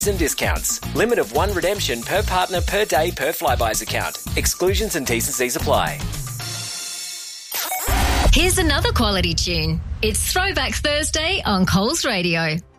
and discounts. Limit of one redemption per partner per day per Flybuys account. Exclusions and T&Cs apply. Here's another quality tune. It's Throwback Thursday on Coles Radio.